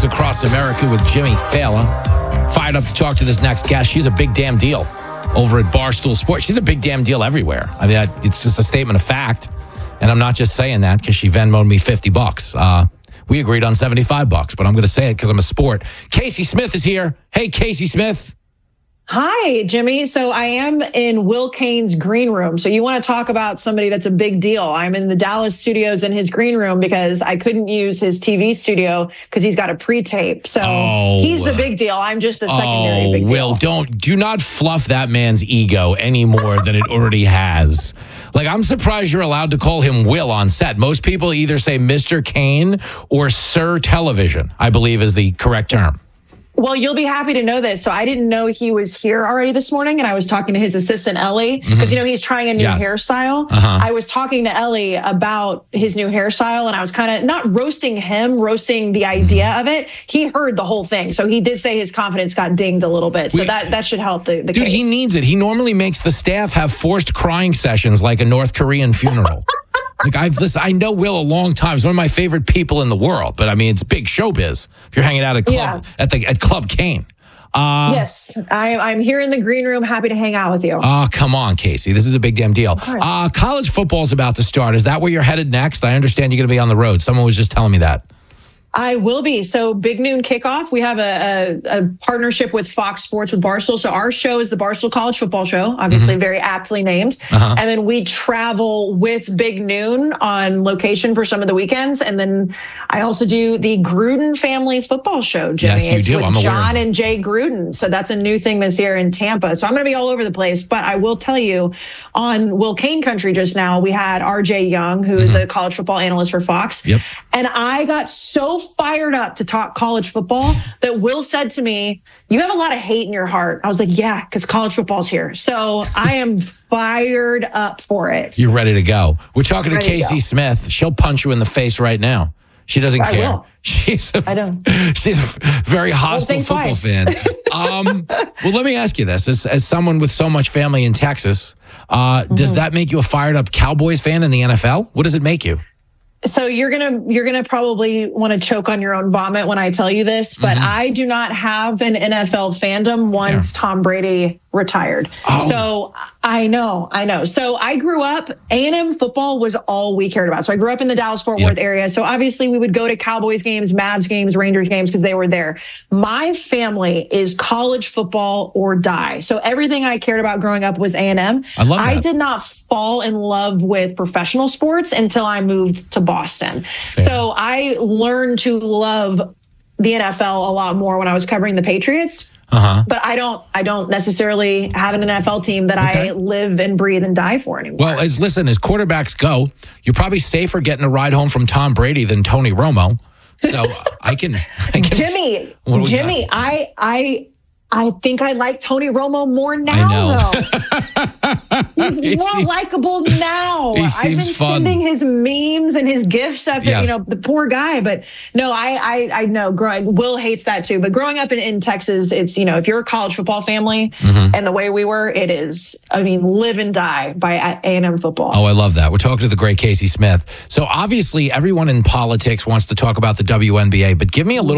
across America with Jimmy Fallon. Fired up to talk to this next guest. She's a big damn deal over at Barstool Sports. She's a big damn deal everywhere. I mean, it's just a statement of fact. And I'm not just saying that because she Venmo'd me $50. We agreed on $75, but I'm going to say it because I'm a sport. Casey Smith is here. Hey, Casey Smith. Hi, Jimmy. So I am in Will Cain's green room. So you want to talk about somebody that's a big deal. I'm in the Dallas studios in his green room because I couldn't use his TV studio because he's got a pre-tape. So he's the big deal. I'm just the secondary big deal. Will, do not fluff that man's ego any more than it already has. Like, I'm surprised you're allowed to call him Will on set. Most people either say Mr. Cain or Sir Television, I believe is the correct term. Well, you'll be happy to know this. So I didn't know he was here already this morning, and I was talking to his assistant, Ellie, because, he's trying a new hairstyle. I was talking to Ellie about his new hairstyle, and I was kind of not roasting him, roasting the idea of it. He heard the whole thing. So he did say his confidence got dinged a little bit. So that should help the dude, case. He needs it. He normally makes the staff have forced crying sessions like a North Korean funeral. Like, I know Will a long time. He's one of my favorite people in the world. But I mean, it's big showbiz. If you're hanging out at Club Cain. Yes, I'm here in the green room. Happy to hang out with you. Come on, Casey. This is a big damn deal. College football is about to start. Is that where you're headed next? I understand you're going to be on the road. Someone was just telling me that. I will be. So Big Noon Kickoff, we have a partnership with Fox Sports with Barstool. So our show is the Barstool College Football Show, obviously very aptly named. And then we travel with Big Noon on location for some of the weekends. And then I also do the Gruden Family Football Show, Jimmy. Yes, you do. With John and Jay Gruden. So that's a new thing this year in Tampa. So I'm going to be all over the place. But I will tell you, on Will Cain Country just now, we had RJ Young, who is a college football analyst for Fox. And I got so fired up to talk college football that Will said to me, "You have a lot of hate in your heart." I was like, "Yeah, because college football's here." So I am fired up for it. You're ready to go. We're talking to Casey Smith. She'll punch you in the face as now. She doesn't care. Will. She's a very hostile football fan. Well, let me ask you this. As someone with so much family in Texas, does that make you a fired up Cowboys fan in the NFL? What does it make you? So you're gonna probably want to choke on your own vomit when I tell you this, but I do not have an NFL fandom once Tom Brady retired. So I know. So I grew up, A&M football was all we cared about. So I grew up in the Dallas-Fort Worth area. So obviously we would go to Cowboys games, Mavs games, Rangers games because they were there. My family is college football or die. So everything I cared about growing up was A&M. I did not fall in love with professional sports until I moved to Boston. So I learned to love the NFL a lot more when I was covering the Patriots. But I don't necessarily have an NFL team that I live and breathe and die for anymore. Well, as quarterbacks go, you're probably safer getting a ride home from Tom Brady than Tony Romo. So I can Jimmy, I think I like Tony Romo more now, though. He's more likable now. I've been sending his memes and his gifts after, the poor guy. But no, I know. Will hates that too. But growing up in Texas, it's, if you're a college football family and the way we were, it is, live and die by A&M football. Oh, I love that. We're talking to the great Casey Smith. So obviously everyone in politics wants to talk about the WNBA, but give me a little